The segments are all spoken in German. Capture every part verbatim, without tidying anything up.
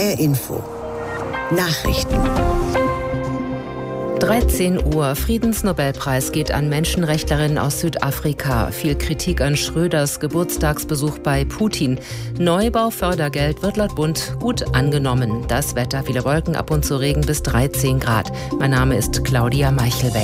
H R Info Nachrichten. dreizehn Uhr. Friedensnobelpreis geht an Menschenrechtlerinnen aus Südafrika. Viel Kritik an Schröders Geburtstagsbesuch bei Putin. Neubaufördergeld wird laut Bund gut angenommen. Das Wetter, viele Wolken, ab und zu Regen bis dreizehn Grad. Mein Name ist Claudia Meichelbeck.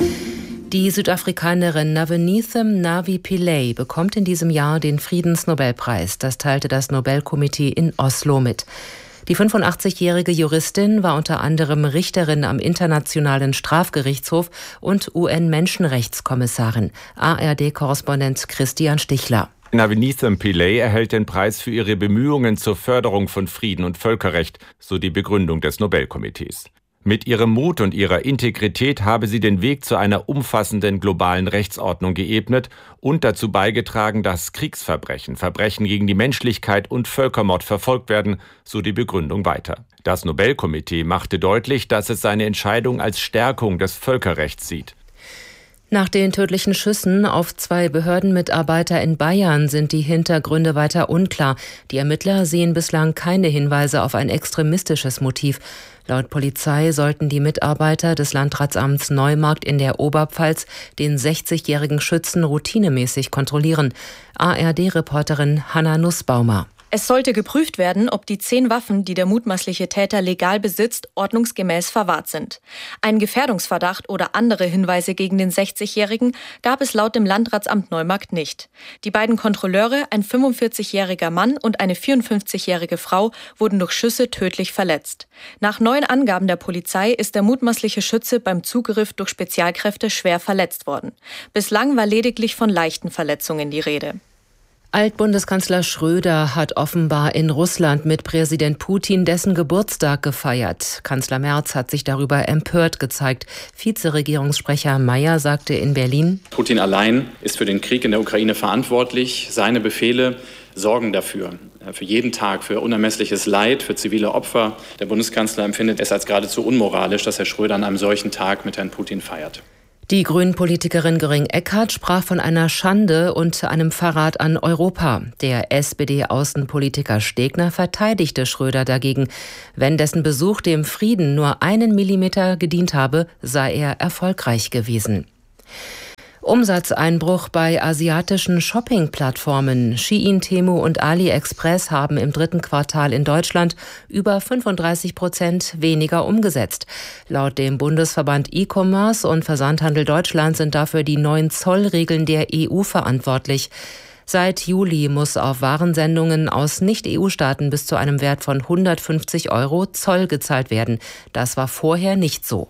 Die Südafrikanerin Navenithem Navi Pillay bekommt in diesem Jahr den Friedensnobelpreis. Das teilte das Nobelkomitee in Oslo mit. Die fünfundachtzigjährige Juristin war unter anderem Richterin am Internationalen Strafgerichtshof und U N-Menschenrechtskommissarin. A R D-Korrespondent Christian Stichler. Navenithem Pillay erhält den Preis für ihre Bemühungen zur Förderung von Frieden und Völkerrecht, so die Begründung des Nobelkomitees. Mit ihrem Mut und ihrer Integrität habe sie den Weg zu einer umfassenden globalen Rechtsordnung geebnet und dazu beigetragen, dass Kriegsverbrechen, Verbrechen gegen die Menschlichkeit und Völkermord verfolgt werden, so die Begründung weiter. Das Nobelkomitee machte deutlich, dass es seine Entscheidung als Stärkung des Völkerrechts sieht. Nach den tödlichen Schüssen auf zwei Behördenmitarbeiter in Bayern sind die Hintergründe weiter unklar. Die Ermittler sehen bislang keine Hinweise auf ein extremistisches Motiv. Laut Polizei sollten die Mitarbeiter des Landratsamts Neumarkt in der Oberpfalz den sechzigjährigen Schützen routinemäßig kontrollieren. A R D-Reporterin Hanna Nussbaumer. Es sollte geprüft werden, ob die zehn Waffen, die der mutmaßliche Täter legal besitzt, ordnungsgemäß verwahrt sind. Einen Gefährdungsverdacht oder andere Hinweise gegen den sechzigjährigen gab es laut dem Landratsamt Neumarkt nicht. Die beiden Kontrolleure, ein fünfundvierzigjähriger Mann und eine vierundfünfzigjährige Frau, wurden durch Schüsse tödlich verletzt. Nach neuen Angaben der Polizei ist der mutmaßliche Schütze beim Zugriff durch Spezialkräfte schwer verletzt worden. Bislang war lediglich von leichten Verletzungen die Rede. Altbundeskanzler Schröder hat offenbar in Russland mit Präsident Putin dessen Geburtstag gefeiert. Kanzler Merz hat sich darüber empört gezeigt. Vizeregierungssprecher Mayer sagte in Berlin: Putin allein ist für den Krieg in der Ukraine verantwortlich. Seine Befehle sorgen dafür. Für jeden Tag, für unermessliches Leid, für zivile Opfer. Der Bundeskanzler empfindet es als geradezu unmoralisch, dass Herr Schröder an einem solchen Tag mit Herrn Putin feiert. Die Grünen-Politikerin Göring-Eckardt sprach von einer Schande und einem Verrat an Europa. Der S P D-Außenpolitiker Stegner verteidigte Schröder dagegen. Wenn dessen Besuch dem Frieden nur einen Millimeter gedient habe, sei er erfolgreich gewesen. Umsatzeinbruch bei asiatischen Shopping-Plattformen. Shein, Temu und AliExpress haben im dritten Quartal in Deutschland über fünfunddreißig Prozent weniger umgesetzt. Laut dem Bundesverband E-Commerce und Versandhandel Deutschland sind dafür die neuen Zollregeln der E U verantwortlich. Seit Juli muss auf Warensendungen aus Nicht-E U-Staaten bis zu einem Wert von hundertfünfzig Euro Zoll gezahlt werden. Das war vorher nicht so.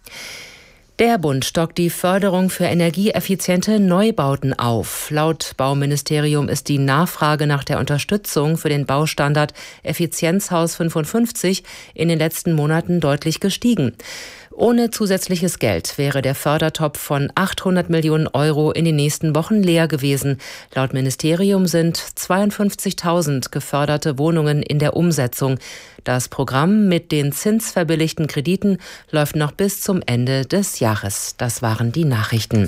Der Bund stockt die Förderung für energieeffiziente Neubauten auf. Laut Bauministerium ist die Nachfrage nach der Unterstützung für den Baustandard Effizienzhaus fünfundfünfzig in den letzten Monaten deutlich gestiegen. Ohne zusätzliches Geld wäre der Fördertopf von achthundert Millionen Euro in den nächsten Wochen leer gewesen. Laut Ministerium sind zweiundfünfzigtausend geförderte Wohnungen in der Umsetzung. Das Programm mit den zinsverbilligten Krediten läuft noch bis zum Ende des Jahres. Das waren die Nachrichten.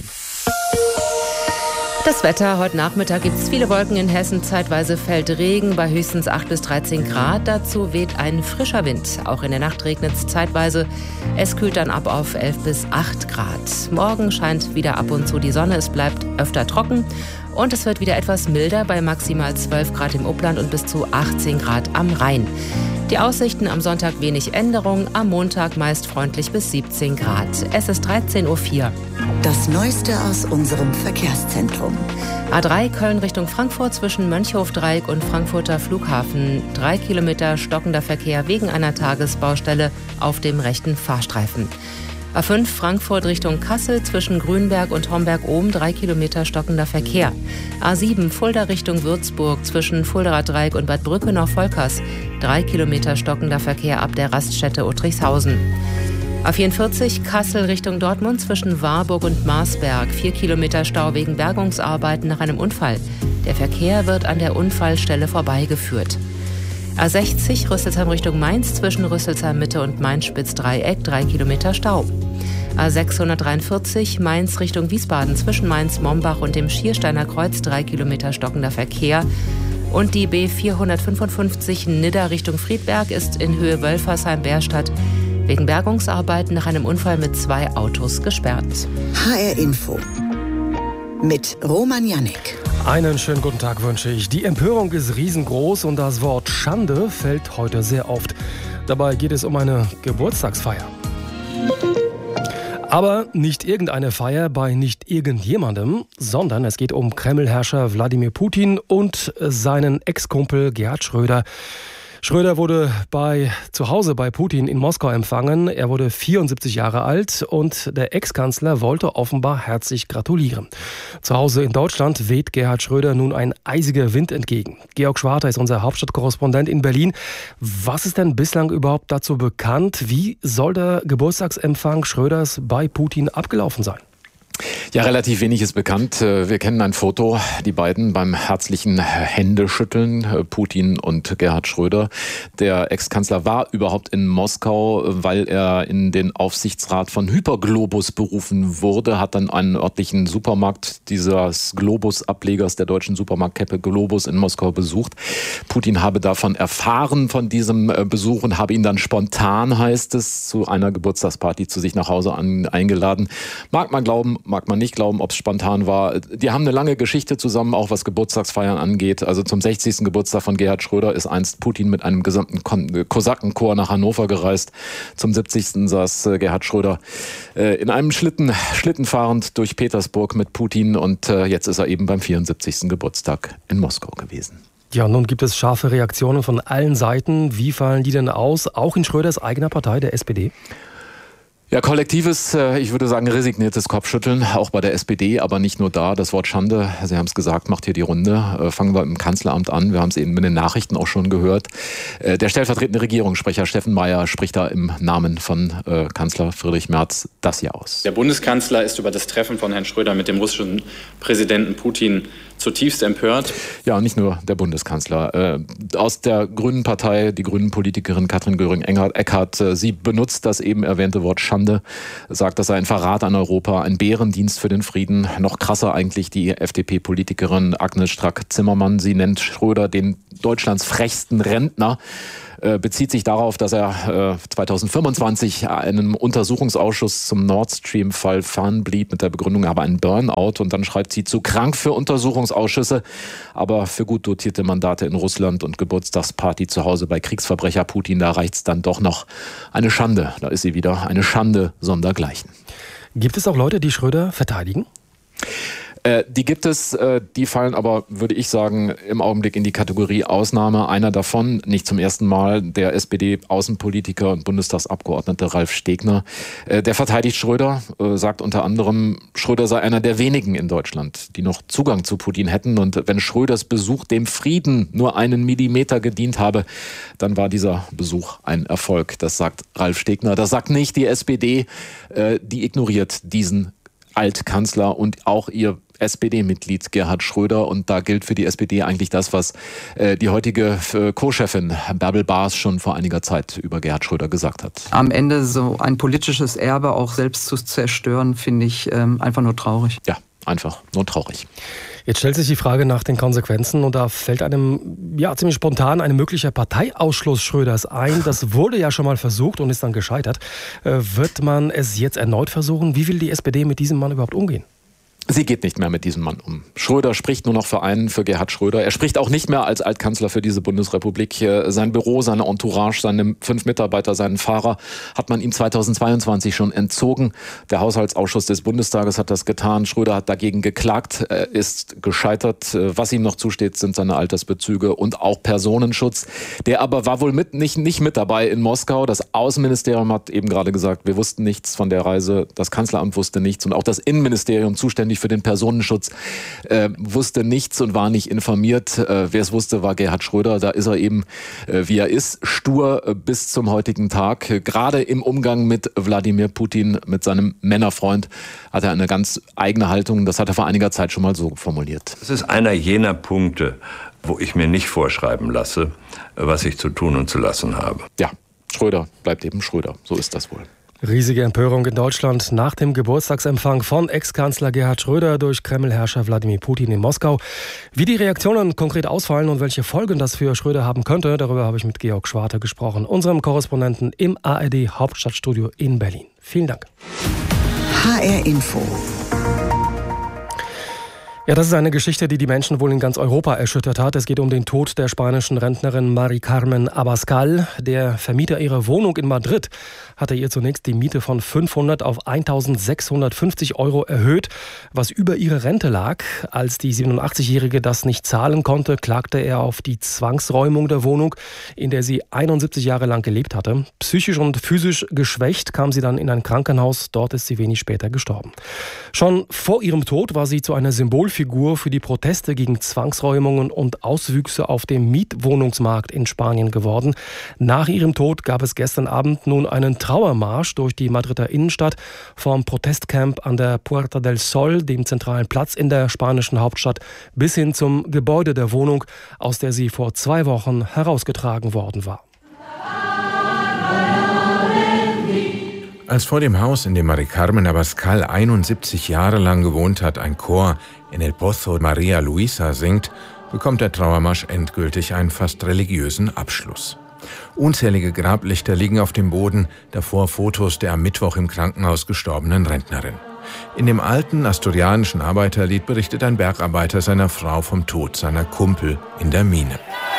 Das Wetter: Heute Nachmittag gibt es viele Wolken in Hessen, zeitweise fällt Regen bei höchstens acht bis dreizehn Grad. Dazu weht ein frischer Wind. Auch in der Nacht regnet es zeitweise. Es kühlt dann ab auf elf bis acht Grad. Morgen scheint wieder ab und zu die Sonne. Es bleibt öfter trocken und es wird wieder etwas milder bei maximal zwölf Grad im Upland und bis zu achtzehn Grad am Rhein. Die Aussichten: am Sonntag wenig Änderung, am Montag meist freundlich bis siebzehn Grad. Es ist dreizehn Uhr vier. Das Neueste aus unserem Verkehrszentrum. A drei Köln Richtung Frankfurt zwischen Mönchhofdreieck und Frankfurter Flughafen. Drei Kilometer stockender Verkehr wegen einer Tagesbaustelle auf dem rechten Fahrstreifen. A fünf Frankfurt Richtung Kassel zwischen Grünberg und Homberg-Ohm, drei Kilometer stockender Verkehr. A sieben Fulda Richtung Würzburg zwischen Fuldaer Dreieck und Bad Brückenau-Volkers, drei Kilometer stockender Verkehr ab der Raststätte Uttrichshausen. A vierundvierzig Kassel Richtung Dortmund zwischen Warburg und Marsberg, vier Kilometer Stau wegen Bergungsarbeiten nach einem Unfall. Der Verkehr wird an der Unfallstelle vorbeigeführt. A sechzig Rüsselsheim Richtung Mainz zwischen Rüsselsheim Mitte und Mainz-Spitz-Dreieck, drei Kilometer Stau. A sechshundertdreiundvierzig Mainz Richtung Wiesbaden zwischen Mainz-Mombach und dem Schiersteiner Kreuz, drei Kilometer stockender Verkehr. Und die B vierhundertfünfundfünfzig Nidda Richtung Friedberg ist in Höhe Wölfersheim-Bärstadt wegen Bergungsarbeiten nach einem Unfall mit zwei Autos gesperrt. H R Info mit Roman Jannek. Einen schönen guten Tag wünsche ich. Die Empörung ist riesengroß und das Wort Schande fällt heute sehr oft. Dabei geht es um eine Geburtstagsfeier. Aber nicht irgendeine Feier bei nicht irgendjemandem, sondern es geht um Kreml-Herrscher Wladimir Putin und seinen Ex-Kumpel Gerhard Schröder. Schröder wurde bei, zu Hause bei Putin in Moskau empfangen. Er wurde vierundsiebzig Jahre alt und der Ex-Kanzler wollte offenbar herzlich gratulieren. Zu Hause in Deutschland weht Gerhard Schröder nun ein eisiger Wind entgegen. Georg Schwarter ist unser Hauptstadtkorrespondent in Berlin. Was ist denn bislang überhaupt dazu bekannt? Wie soll der Geburtstagsempfang Schröders bei Putin abgelaufen sein? Ja, relativ wenig ist bekannt. Wir kennen ein Foto, die beiden beim herzlichen Händeschütteln, Putin und Gerhard Schröder. Der Ex-Kanzler war überhaupt in Moskau, weil er in den Aufsichtsrat von Hyperglobus berufen wurde, hat dann einen örtlichen Supermarkt dieses Globus-Ablegers der deutschen Supermarktkette Globus in Moskau besucht. Putin habe davon erfahren, von diesem Besuch, und habe ihn dann spontan, heißt es, zu einer Geburtstagsparty zu sich nach Hause an, eingeladen. Mag man glauben, mag man nicht glauben, ob es spontan war. Die haben eine lange Geschichte zusammen, auch was Geburtstagsfeiern angeht. Also zum sechzigsten Geburtstag von Gerhard Schröder ist einst Putin mit einem gesamten Kosakenchor nach Hannover gereist. Zum siebzigsten saß Gerhard Schröder in einem Schlitten, Schlitten fahrend durch Petersburg mit Putin, und jetzt ist er eben beim vierundsiebzigsten Geburtstag in Moskau gewesen. Ja, nun gibt es scharfe Reaktionen von allen Seiten. Wie fallen die denn aus? Auch in Schröders eigener Partei, der S P D? Ja, kollektives, ich würde sagen resigniertes Kopfschütteln, auch bei der S P D, aber nicht nur da. Das Wort Schande, Sie haben es gesagt, macht hier die Runde. Fangen wir im Kanzleramt an, wir haben es eben mit den Nachrichten auch schon gehört. Der stellvertretende Regierungssprecher Steffen Meyer spricht da im Namen von Kanzler Friedrich Merz das hier aus. Der Bundeskanzler ist über das Treffen von Herrn Schröder mit dem russischen Präsidenten Putin zutiefst empört. Ja, nicht nur der Bundeskanzler. Aus der Grünen Partei, die Grünen-Politikerin Katrin Göring-Eckardt, sie benutzt das eben erwähnte Wort Schande, sagt, das sei ein Verrat an Europa, ein Bärendienst für den Frieden. Noch krasser eigentlich die F D P-Politikerin Agnes Strack-Zimmermann. Sie nennt Schröder den Deutschlands frechsten Rentner. Bezieht sich darauf, dass er äh, zweitausendfünfundzwanzig einem Untersuchungsausschuss zum Nord Stream-Fall fernblieb mit der Begründung, er habe einen Burnout. Und dann schreibt sie, zu krank für Untersuchungsausschüsse, aber für gut dotierte Mandate in Russland und Geburtstagsparty zu Hause bei Kriegsverbrecher Putin, da reicht's dann doch noch. Eine Schande, da ist sie wieder, eine Schande sondergleichen. Gibt es auch Leute, die Schröder verteidigen? Die gibt es, die fallen aber, würde ich sagen, im Augenblick in die Kategorie Ausnahme. Einer davon, nicht zum ersten Mal, der S P D-Außenpolitiker und Bundestagsabgeordnete Ralf Stegner. Der verteidigt Schröder, sagt unter anderem, Schröder sei einer der wenigen in Deutschland, die noch Zugang zu Putin hätten. Und wenn Schröders Besuch dem Frieden nur einen Millimeter gedient habe, dann war dieser Besuch ein Erfolg. Das sagt Ralf Stegner. Das sagt nicht die S P D, die ignoriert diesen Altkanzler und auch ihr S P D-Mitglied Gerhard Schröder. Und da gilt für die S P D eigentlich das, was äh, die heutige äh, Co-Chefin Bärbel Baas schon vor einiger Zeit über Gerhard Schröder gesagt hat. Am Ende so ein politisches Erbe auch selbst zu zerstören, finde ich ähm, einfach nur traurig. Ja, einfach nur traurig. Jetzt stellt sich die Frage nach den Konsequenzen und da fällt einem ja ziemlich spontan ein möglicher Parteiausschluss Schröders ein. Das wurde ja schon mal versucht und ist dann gescheitert. Äh, wird man es jetzt erneut versuchen? Wie will die S P D mit diesem Mann überhaupt umgehen? Sie geht nicht mehr mit diesem Mann um. Schröder spricht nur noch für einen, für Gerhard Schröder. Er spricht auch nicht mehr als Altkanzler für diese Bundesrepublik. Sein Büro, seine Entourage, seine fünf Mitarbeiter, seinen Fahrer hat man ihm zweitausendzweiundzwanzig schon entzogen. Der Haushaltsausschuss des Bundestages hat das getan. Schröder hat dagegen geklagt, er ist gescheitert. Was ihm noch zusteht, sind seine Altersbezüge und auch Personenschutz. Der aber war wohl mit, nicht, nicht mit dabei in Moskau. Das Außenministerium hat eben gerade gesagt, wir wussten nichts von der Reise. Das Kanzleramt wusste nichts und auch das Innenministerium, zuständig für den Personenschutz, äh, wusste nichts und war nicht informiert. Äh, wer es wusste, war Gerhard Schröder. Da ist er eben, äh, wie er ist, stur äh, bis zum heutigen Tag. Äh, gerade im Umgang mit Wladimir Putin, mit seinem Männerfreund, hat er eine ganz eigene Haltung. Das hat er vor einiger Zeit schon mal so formuliert. Es ist einer jener Punkte, wo ich mir nicht vorschreiben lasse, was ich zu tun und zu lassen habe. Ja, Schröder bleibt eben Schröder. So ist das wohl. Riesige Empörung in Deutschland nach dem Geburtstagsempfang von Ex-Kanzler Gerhard Schröder durch Kreml-Herrscher Wladimir Putin in Moskau. Wie die Reaktionen konkret ausfallen und welche Folgen das für Schröder haben könnte, darüber habe ich mit Georg Schwarte gesprochen, unserem Korrespondenten im A R D Hauptstadtstudio in Berlin. Vielen Dank. H R Info. Ja, das ist eine Geschichte, die die Menschen wohl in ganz Europa erschüttert hat. Es geht um den Tod der spanischen Rentnerin Mari Carmen Abascal. Der Vermieter ihrer Wohnung in Madrid hatte ihr zunächst die Miete von fünfhundert auf eintausendsechshundertfünfzig Euro erhöht, was über ihre Rente lag. Als die siebenundachtzigjährige das nicht zahlen konnte, klagte er auf die Zwangsräumung der Wohnung, in der sie einundsiebzig Jahre lang gelebt hatte. Psychisch und physisch geschwächt kam sie dann in ein Krankenhaus. Dort ist sie wenig später gestorben. Schon vor ihrem Tod war sie zu einer Symbolfigur für die Proteste gegen Zwangsräumungen und Auswüchse auf dem Mietwohnungsmarkt in Spanien geworden. Nach ihrem Tod gab es gestern Abend nun einen Trauermarsch durch die Madrider Innenstadt vom Protestcamp an der Puerta del Sol, dem zentralen Platz in der spanischen Hauptstadt, bis hin zum Gebäude der Wohnung, aus der sie vor zwei Wochen herausgetragen worden war. Als vor dem Haus, in dem Mari Carmen Abascal einundsiebzig Jahre lang gewohnt hat, ein Chor in El Pozo Maria Luisa singt, bekommt der Trauermarsch endgültig einen fast religiösen Abschluss. Unzählige Grablichter liegen auf dem Boden, davor Fotos der am Mittwoch im Krankenhaus gestorbenen Rentnerin. In dem alten asturianischen Arbeiterlied berichtet ein Bergarbeiter seiner Frau vom Tod seiner Kumpel in der Mine.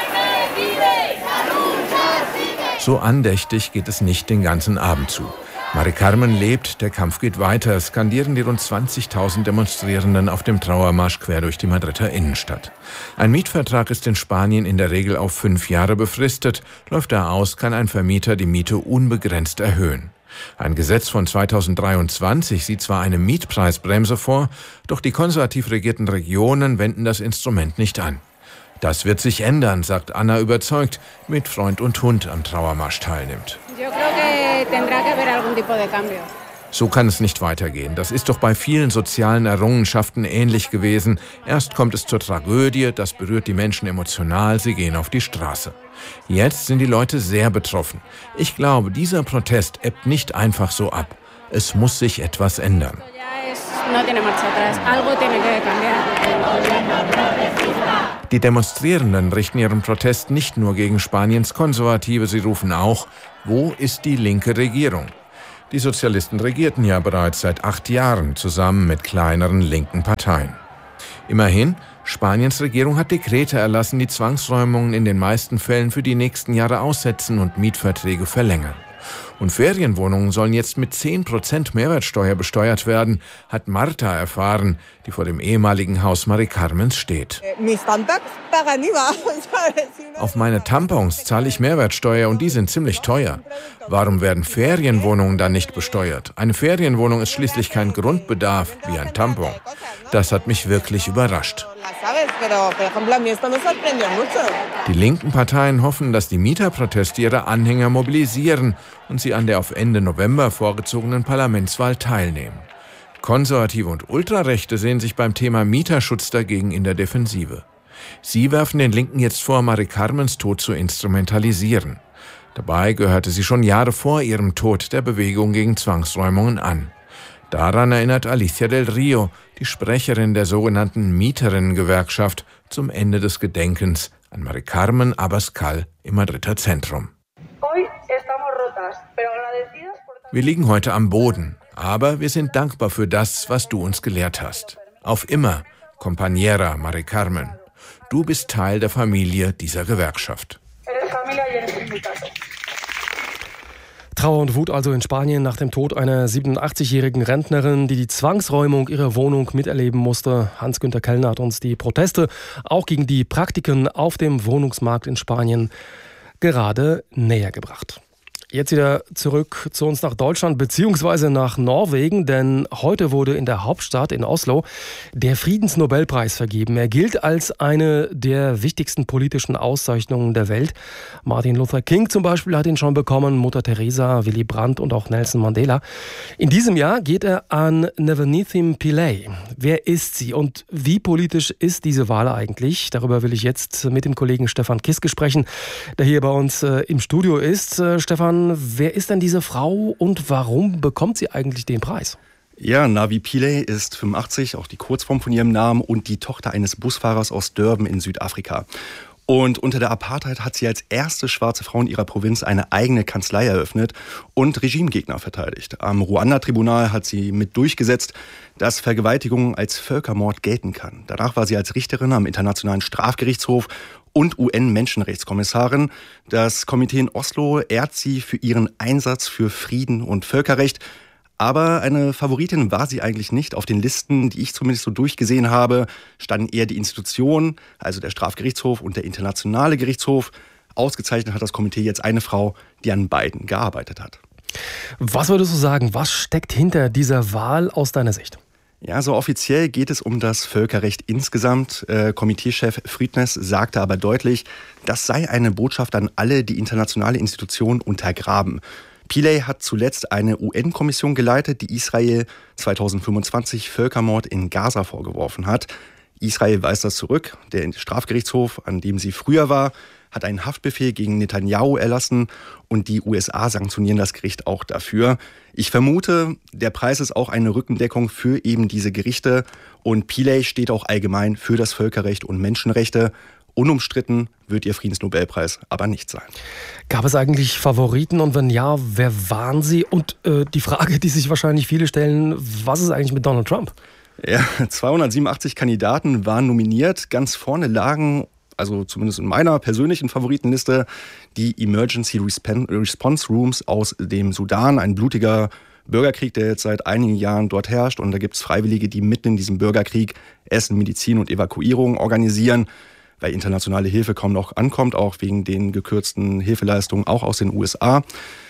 So andächtig geht es nicht den ganzen Abend zu. Mari Carmen lebt, der Kampf geht weiter, skandieren die rund zwanzigtausend Demonstrierenden auf dem Trauermarsch quer durch die Madrider Innenstadt. Ein Mietvertrag ist in Spanien in der Regel auf fünf Jahre befristet. Läuft er aus, kann ein Vermieter die Miete unbegrenzt erhöhen. Ein Gesetz von zweitausenddreiundzwanzig sieht zwar eine Mietpreisbremse vor, doch die konservativ regierten Regionen wenden das Instrument nicht an. Das wird sich ändern, sagt Anna überzeugt, mit Freund und Hund am Trauermarsch teilnimmt. So kann es nicht weitergehen. Das ist doch bei vielen sozialen Errungenschaften ähnlich gewesen. Erst kommt es zur Tragödie, das berührt die Menschen emotional, sie gehen auf die Straße. Jetzt sind die Leute sehr betroffen. Ich glaube, dieser Protest ebbt nicht einfach so ab. Es muss sich etwas ändern. Die Demonstrierenden richten ihren Protest nicht nur gegen Spaniens Konservative, sie rufen auch: Wo ist die linke Regierung? Die Sozialisten regierten ja bereits seit acht Jahren zusammen mit kleineren linken Parteien. Immerhin, Spaniens Regierung hat Dekrete erlassen, die Zwangsräumungen in den meisten Fällen für die nächsten Jahre aussetzen und Mietverträge verlängern. Und Ferienwohnungen sollen jetzt mit zehn Prozent Mehrwertsteuer besteuert werden, hat Marta erfahren, die vor dem ehemaligen Haus Mari Carmens steht. Auf meine Tampons zahle ich Mehrwertsteuer und die sind ziemlich teuer. Warum werden Ferienwohnungen dann nicht besteuert? Eine Ferienwohnung ist schließlich kein Grundbedarf wie ein Tampon. Das hat mich wirklich überrascht. Die linken Parteien hoffen, dass die Mieterproteste ihre Anhänger mobilisieren und sie an der auf Ende November vorgezogenen Parlamentswahl teilnehmen. Konservative und Ultrarechte sehen sich beim Thema Mieterschutz dagegen in der Defensive. Sie werfen den Linken jetzt vor, Mari Carmens Tod zu instrumentalisieren. Dabei gehörte sie schon Jahre vor ihrem Tod der Bewegung gegen Zwangsräumungen an. Daran erinnert Alicia del Rio, die Sprecherin der sogenannten Mieterinnengewerkschaft, zum Ende des Gedenkens an Mari Carmen Abascal im Madrider Zentrum. Wir liegen heute am Boden, aber wir sind dankbar für das, was du uns gelehrt hast. Auf immer, Compañera Mari Carmen. Du bist Teil der Familie dieser Gewerkschaft. Trauer und Wut also in Spanien nach dem Tod einer siebenundachtzigjährigen Rentnerin, die die Zwangsräumung ihrer Wohnung miterleben musste. Hans-Günther Kellner hat uns die Proteste auch gegen die Praktiken auf dem Wohnungsmarkt in Spanien gerade näher gebracht. Jetzt wieder zurück zu uns nach Deutschland bzw. nach Norwegen, denn heute wurde in der Hauptstadt in Oslo der Friedensnobelpreis vergeben. Er gilt als eine der wichtigsten politischen Auszeichnungen der Welt. Martin Luther King zum Beispiel hat ihn schon bekommen, Mutter Teresa, Willy Brandt und auch Nelson Mandela. In diesem Jahr geht er an Nevenithin Pillay. Wer ist sie und wie politisch ist diese Wahl eigentlich? Darüber will ich jetzt mit dem Kollegen Stefan Kiske sprechen, der hier bei uns äh, im Studio ist. Äh, Stefan, erklären, wer ist denn diese Frau und warum bekommt sie eigentlich den Preis? Ja, Navi Pillay ist fünfundachtzig, auch die Kurzform von ihrem Namen, und die Tochter eines Busfahrers aus Durban in Südafrika. Und unter der Apartheid hat sie als erste schwarze Frau in ihrer Provinz eine eigene Kanzlei eröffnet und Regimegegner verteidigt. Am Ruanda-Tribunal hat sie mit durchgesetzt, dass Vergewaltigung als Völkermord gelten kann. Danach war sie als Richterin am Internationalen Strafgerichtshof und U N-Menschenrechtskommissarin. Das Komitee in Oslo ehrt sie für ihren Einsatz für Frieden und Völkerrecht. Aber eine Favoritin war sie eigentlich nicht. Auf den Listen, die ich zumindest so durchgesehen habe, standen eher die Institutionen, also der Strafgerichtshof und der Internationale Gerichtshof. Ausgezeichnet hat das Komitee jetzt eine Frau, die an beiden gearbeitet hat. Was würdest du sagen, was steckt hinter dieser Wahl aus deiner Sicht? Ja, so offiziell geht es um das Völkerrecht insgesamt. Äh, Komiteechef Friednes sagte aber deutlich, das sei eine Botschaft an alle, die internationale Institutionen untergraben. Pillay hat zuletzt eine U N-Kommission geleitet, die Israel zweitausendfünfundzwanzig Völkermord in Gaza vorgeworfen hat. Israel weist das zurück. Der Strafgerichtshof, an dem sie früher war, hat einen Haftbefehl gegen Netanyahu erlassen und die U S A sanktionieren das Gericht auch dafür. Ich vermute, der Preis ist auch eine Rückendeckung für eben diese Gerichte und Pillay steht auch allgemein für das Völkerrecht und Menschenrechte. Unumstritten wird ihr Friedensnobelpreis aber nicht sein. Gab es eigentlich Favoriten und wenn ja, wer waren sie? Und äh, die Frage, die sich wahrscheinlich viele stellen, was ist eigentlich mit Donald Trump? Ja, zweihundertsiebenundachtzig Kandidaten waren nominiert. Ganz vorne lagen, also zumindest in meiner persönlichen Favoritenliste, die Emergency Response Rooms aus dem Sudan, ein blutiger Bürgerkrieg, der jetzt seit einigen Jahren dort herrscht. Und da gibt es Freiwillige, die mitten in diesem Bürgerkrieg Essen, Medizin und Evakuierung organisieren, weil internationale Hilfe kaum noch ankommt, auch wegen den gekürzten Hilfeleistungen auch aus den U S A.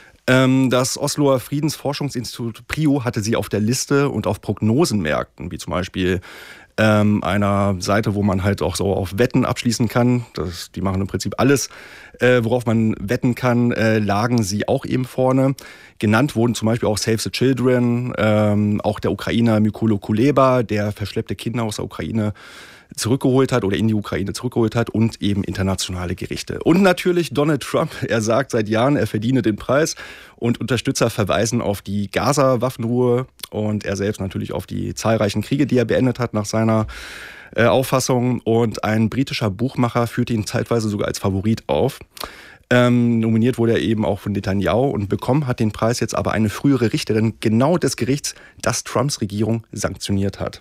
Das Osloer Friedensforschungsinstitut PRIO hatte sie auf der Liste und auf Prognosenmärkten, wie zum Beispiel ähm, einer Seite, wo man halt auch so auf Wetten abschließen kann. Das, die machen im Prinzip alles, äh, worauf man wetten kann, äh, lagen sie auch eben vorne. Genannt wurden zum Beispiel auch Save the Children, ähm, auch der Ukrainer Mykola Kuleba, der verschleppte Kinder aus der Ukraine zurückgeholt hat oder in die Ukraine zurückgeholt hat und eben internationale Gerichte. Und natürlich Donald Trump. Er sagt seit Jahren, er verdiene den Preis und Unterstützer verweisen auf die Gaza-Waffenruhe und er selbst natürlich auf die zahlreichen Kriege, die er beendet hat nach seiner äh, Auffassung. Und ein britischer Buchmacher führte ihn zeitweise sogar als Favorit auf. Ähm, nominiert wurde er eben auch von Netanyahu und bekommen hat den Preis jetzt aber eine frühere Richterin genau des Gerichts, das Trumps Regierung sanktioniert hat.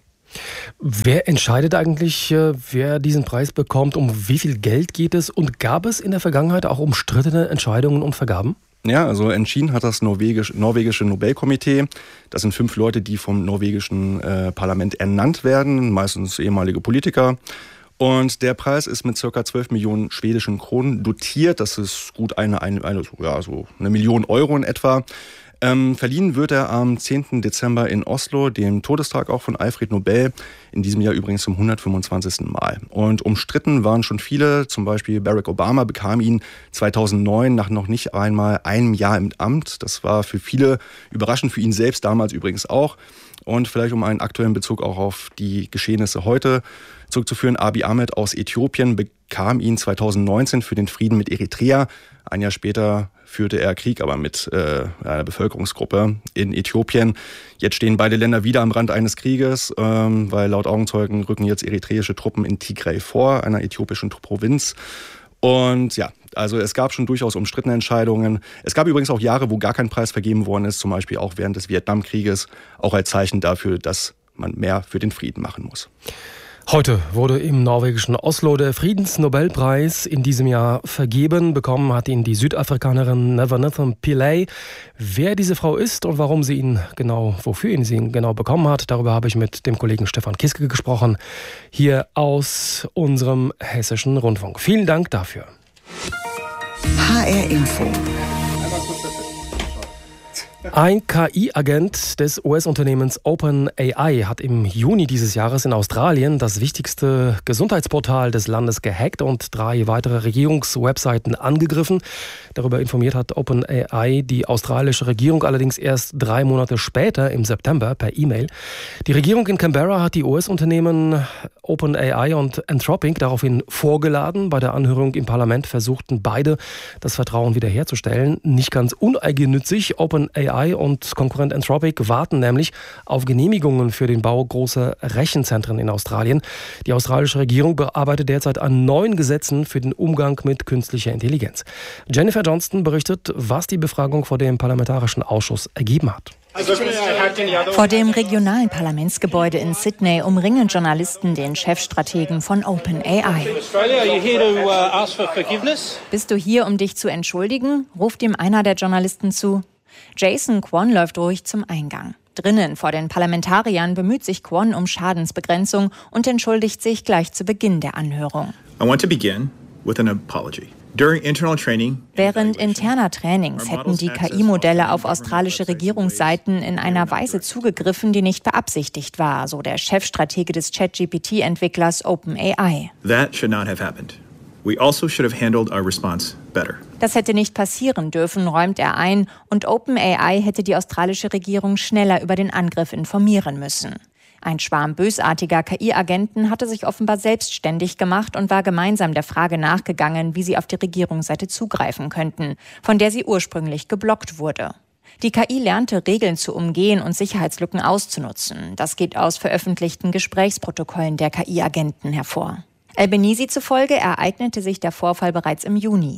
Wer entscheidet eigentlich, wer diesen Preis bekommt? Um wie viel Geld geht es? Und gab es in der Vergangenheit auch umstrittene Entscheidungen und Vergaben? Ja, also entschieden hat das Norwegisch, norwegische Nobelkomitee. Das sind fünf Leute, die vom norwegischen äh, Parlament ernannt werden, meistens ehemalige Politiker. Und der Preis ist mit ca. zwölf Millionen schwedischen Kronen dotiert. Das ist gut eine, eine, eine, ja, so eine Million Euro in etwa. Ähm, verliehen wird er am zehnten Dezember in Oslo, dem Todestag auch von Alfred Nobel, in diesem Jahr übrigens zum hundertfünfundzwanzigsten Mal. Und umstritten waren schon viele, zum Beispiel Barack Obama bekam ihn zweitausendneun nach noch nicht einmal einem Jahr im Amt. Das war für viele überraschend, für ihn selbst damals übrigens auch. Und vielleicht um einen aktuellen Bezug auch auf die Geschehnisse heute zurückzuführen, Abiy Ahmed aus Äthiopien bekam ihn zweitausendneunzehn für den Frieden mit Eritrea. Ein Jahr später führte er Krieg, aber mit äh, einer Bevölkerungsgruppe in Äthiopien. Jetzt stehen beide Länder wieder am Rand eines Krieges, ähm, weil laut Augenzeugen rücken jetzt eritreische Truppen in Tigray vor, einer äthiopischen Provinz. Und ja, also es gab schon durchaus umstrittene Entscheidungen. Es gab übrigens auch Jahre, wo gar kein Preis vergeben worden ist, zum Beispiel auch während des Vietnamkrieges, auch als Zeichen dafür, dass man mehr für den Frieden machen muss. Heute wurde im norwegischen Oslo der Friedensnobelpreis in diesem Jahr vergeben. Bekommen hat ihn die Südafrikanerin Nevanethan Pillay. Wer diese Frau ist und warum sie ihn genau, wofür ihn sie ihn genau bekommen hat, darüber habe ich mit dem Kollegen Stefan Kiske gesprochen, hier aus unserem Hessischen Rundfunk. Vielen Dank dafür. H R Info. Ein K I-Agent des U S-Unternehmens OpenAI hat im Juni dieses Jahres in Australien das wichtigste Gesundheitsportal des Landes gehackt und drei weitere Regierungswebseiten angegriffen. Darüber informiert hat OpenAI die australische Regierung allerdings erst drei Monate später im September per E-Mail. Die Regierung in Canberra hat die U S-Unternehmen OpenAI und Anthropic daraufhin vorgeladen. Bei der Anhörung im Parlament versuchten beide, das Vertrauen wiederherzustellen. Nicht ganz uneigennützig. OpenAI und Konkurrent Anthropic warten nämlich auf Genehmigungen für den Bau großer Rechenzentren in Australien. Die australische Regierung bearbeitet derzeit an neuen Gesetzen für den Umgang mit künstlicher Intelligenz. Jennifer Johnston berichtet, was die Befragung vor dem Parlamentarischen Ausschuss ergeben hat. Vor dem regionalen Parlamentsgebäude in Sydney umringen Journalisten den Chefstrategen von OpenAI. Bist du hier, um dich zu entschuldigen? Ruft ihm einer der Journalisten zu. Jason Kwon läuft ruhig zum Eingang. Drinnen vor den Parlamentariern bemüht sich Kwon um Schadensbegrenzung und entschuldigt sich gleich zu Beginn der Anhörung. I want to begin with an apology. Während interner Trainings hätten die K I-Modelle auf australische Regierungsseiten in einer Weise zugegriffen, die nicht beabsichtigt war, so der Chefstratege des ChatGP T-Entwicklers OpenAI. That should not have happened. We also should have handled our response better. Das hätte nicht passieren dürfen, räumt er ein, und OpenAI hätte die australische Regierung schneller über den Angriff informieren müssen. Ein Schwarm bösartiger K I-Agenten hatte sich offenbar selbstständig gemacht und war gemeinsam der Frage nachgegangen, wie sie auf die Regierungsseite zugreifen könnten, von der sie ursprünglich geblockt wurde. Die K I lernte, Regeln zu umgehen und Sicherheitslücken auszunutzen. Das geht aus veröffentlichten Gesprächsprotokollen der K I-Agenten hervor. Albanese zufolge ereignete sich der Vorfall bereits im Juni.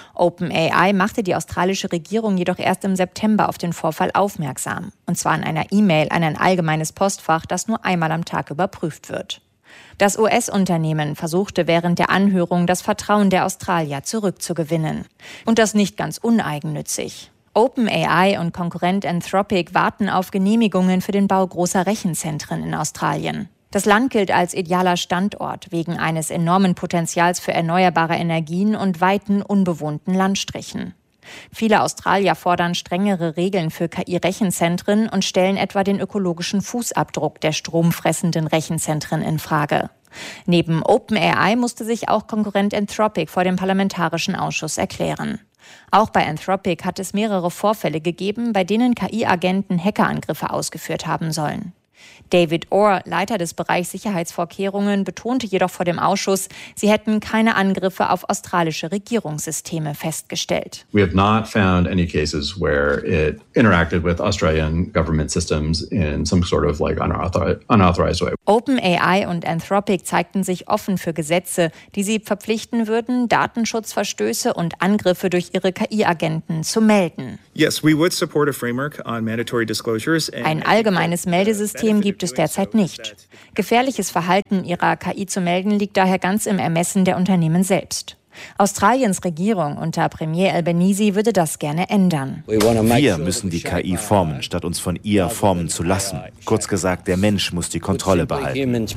OpenAI machte die australische Regierung jedoch erst im September auf den Vorfall aufmerksam. Und zwar in einer E-Mail an ein allgemeines Postfach, das nur einmal am Tag überprüft wird. Das U S-Unternehmen versuchte während der Anhörung, das Vertrauen der Australier zurückzugewinnen. Und das nicht ganz uneigennützig. OpenAI und Konkurrent Anthropic warten auf Genehmigungen für den Bau großer Rechenzentren in Australien. Das Land gilt als idealer Standort wegen eines enormen Potenzials für erneuerbare Energien und weiten unbewohnten Landstrichen. Viele Australier fordern strengere Regeln für K I-Rechenzentren und stellen etwa den ökologischen Fußabdruck der stromfressenden Rechenzentren in Frage. Neben OpenAI musste sich auch Konkurrent Anthropic vor dem Parlamentarischen Ausschuss erklären. Auch bei Anthropic hat es mehrere Vorfälle gegeben, bei denen K I-Agenten Hackerangriffe ausgeführt haben sollen. David Orr, Leiter des Bereichs Sicherheitsvorkehrungen, betonte jedoch vor dem Ausschuss, sie hätten keine Angriffe auf australische Regierungssysteme festgestellt. We have not found any cases where it interacted with Australian government systems in some sort of like unauthorized way. OpenAI und Anthropic zeigten sich offen für Gesetze, die sie verpflichten würden, Datenschutzverstöße und Angriffe durch ihre K I-Agenten zu melden. Yes, we would support a framework on mandatory disclosures. Ein allgemeines Meldesystem gibt es derzeit nicht. Gefährliches Verhalten ihrer K I zu melden liegt daher ganz im Ermessen der Unternehmen selbst. Australiens Regierung unter Premier Albanese würde das gerne ändern. Wir müssen die K I formen, statt uns von ihr formen zu lassen. Kurz gesagt, der Mensch muss die Kontrolle behalten.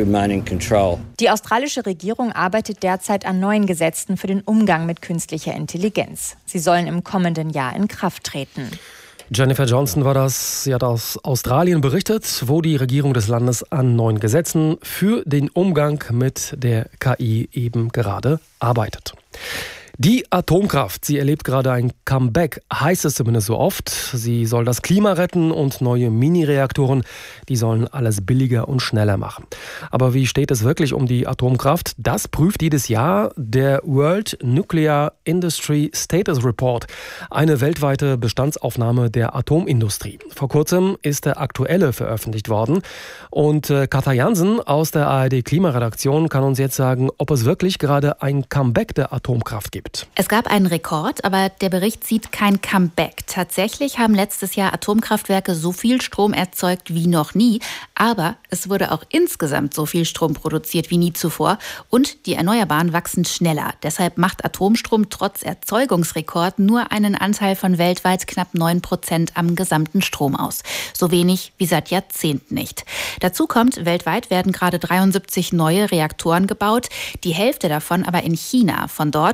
Die australische Regierung arbeitet derzeit an neuen Gesetzen für den Umgang mit künstlicher Intelligenz. Sie sollen im kommenden Jahr in Kraft treten. Jennifer Johnston war das. Sie hat aus Australien berichtet, wo die Regierung des Landes an neuen Gesetzen für den Umgang mit der K I eben gerade arbeitet. Die Atomkraft, sie erlebt gerade ein Comeback, heißt es zumindest so oft. Sie soll das Klima retten und neue Mini-Reaktoren, die sollen alles billiger und schneller machen. Aber wie steht es wirklich um die Atomkraft? Das prüft jedes Jahr der World Nuclear Industry Status Report, eine weltweite Bestandsaufnahme der Atomindustrie. Vor kurzem ist der aktuelle veröffentlicht worden und Katja Jansen aus der A R D-Klimaredaktion kann uns jetzt sagen, ob es wirklich gerade ein Comeback der Atomkraft gibt. Es gab einen Rekord, aber der Bericht sieht kein Comeback. Tatsächlich haben letztes Jahr Atomkraftwerke so viel Strom erzeugt wie noch nie, aber es wurde auch insgesamt so viel Strom produziert wie nie zuvor und die Erneuerbaren wachsen schneller. Deshalb macht Atomstrom trotz Erzeugungsrekord nur einen Anteil von weltweit knapp neun Prozent am gesamten Strom aus. So wenig wie seit Jahrzehnten nicht. Dazu kommt, weltweit werden gerade dreiundsiebzig neue Reaktoren gebaut, die Hälfte davon aber in China. Von dort kommt nämlich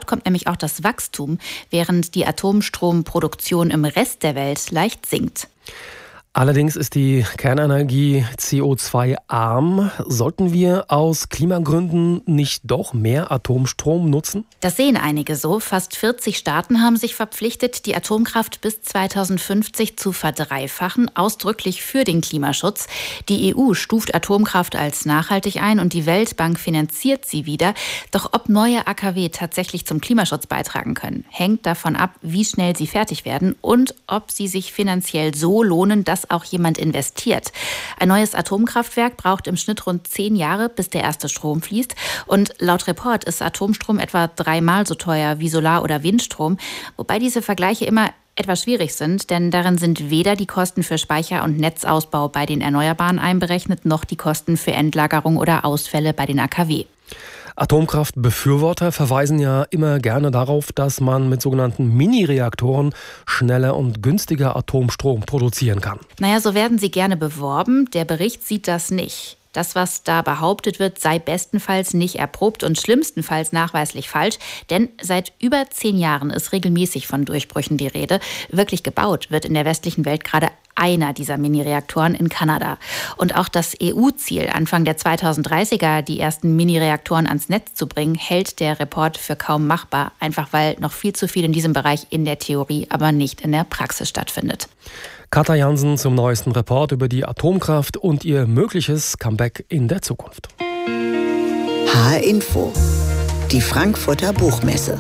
natürlich auch das Wachstum, während die Atomstromproduktion im Rest der Welt leicht sinkt. Allerdings ist die Kernenergie C O zwei arm. Sollten wir aus Klimagründen nicht doch mehr Atomstrom nutzen? Das sehen einige so. Fast vierzig Staaten haben sich verpflichtet, die Atomkraft bis zweitausendfünfzig zu verdreifachen, ausdrücklich für den Klimaschutz. Die E U stuft Atomkraft als nachhaltig ein und die Weltbank finanziert sie wieder. Doch ob neue A K W tatsächlich zum Klimaschutz beitragen können, hängt davon ab, wie schnell sie fertig werden und ob sie sich finanziell so lohnen, dass auch jemand investiert. Ein neues Atomkraftwerk braucht im Schnitt rund zehn Jahre, bis der erste Strom fließt. Und laut Report ist Atomstrom etwa dreimal so teuer wie Solar- oder Windstrom, wobei diese Vergleiche immer etwas schwierig sind, denn darin sind weder die Kosten für Speicher- und Netzausbau bei den Erneuerbaren einberechnet, noch die Kosten für Endlagerung oder Ausfälle bei den A K W. Atomkraftbefürworter verweisen ja immer gerne darauf, dass man mit sogenannten Mini-Reaktoren schneller und günstiger Atomstrom produzieren kann. Naja, so werden sie gerne beworben. Der Bericht sieht das nicht. Das, was da behauptet wird, sei bestenfalls nicht erprobt und schlimmstenfalls nachweislich falsch. Denn seit über zehn Jahren ist regelmäßig von Durchbrüchen die Rede. Wirklich gebaut wird in der westlichen Welt gerade einer dieser Mini-Reaktoren in Kanada. Und auch das E U-Ziel, Anfang der zweitausenddreißiger die ersten Mini-Reaktoren ans Netz zu bringen, hält der Report für kaum machbar. Einfach weil noch viel zu viel in diesem Bereich in der Theorie, aber nicht in der Praxis stattfindet. Katja Jansen zum neuesten Report über die Atomkraft und ihr mögliches Comeback in der Zukunft. H R-Info, die Frankfurter Buchmesse.